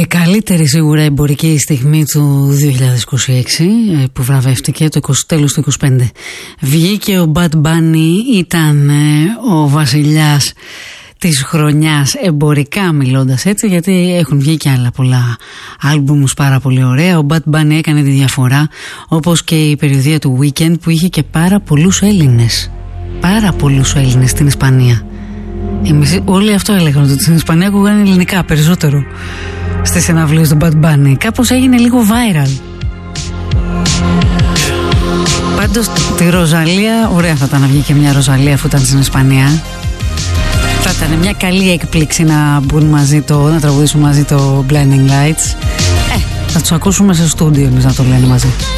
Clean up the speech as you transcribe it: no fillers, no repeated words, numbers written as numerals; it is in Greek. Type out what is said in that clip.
καλύτερη σίγουρα εμπορική στιγμή του 2026 που βραβεύτηκε το τέλος του 2025. Βγήκε ο Bad Bunny, ήταν ο βασιλιάς της χρονιάς εμπορικά μιλώντας, έτσι, γιατί έχουν βγει και άλλα πολλά άλμπουμς πάρα πολύ ωραία. Ο Bad Bunny έκανε τη διαφορά, όπως και η περιοδία του Weekend που είχε και πάρα πολλούς Έλληνες στην Ισπανία. Εμείς όλοι αυτό έλεγαν, ότι στην Ισπανία ακούγανε ελληνικά περισσότερο στις συναυλίες του Bad Bunny. Κάπως έγινε λίγο viral. Πάντως τη Ροζαλία, ωραία θα ήταν να βγει και μια Ροζαλία αφού ήταν στην Ισπανία. Θα ήταν μια καλή έκπληξη να μπουν μαζί να τραγουδήσουν μαζί το Blinding Lights. Θα τους ακούσουμε σε στούντιο εμείς να το λένε μαζί.